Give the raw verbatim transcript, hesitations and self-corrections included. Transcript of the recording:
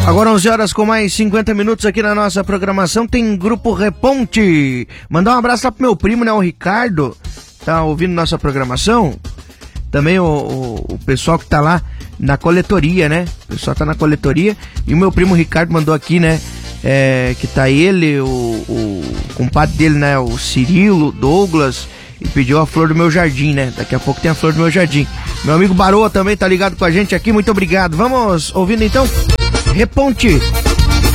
Agora onze horas com mais cinquenta minutos aqui na nossa programação, tem Grupo Reponte. Mandar um abraço lá pro meu primo, né, o Ricardo, tá ouvindo nossa programação. Também o, o, o pessoal que tá lá na coletoria, né, o pessoal tá na coletoria. E o meu primo Ricardo mandou aqui, né, é, que tá ele, o, o compadre dele, né, o Cirilo, Douglas, e pediu a flor do meu jardim, né, daqui a pouco tem a flor do meu jardim. Meu amigo Baroa também tá ligado com a gente aqui, muito obrigado. Vamos ouvindo então? Reponte.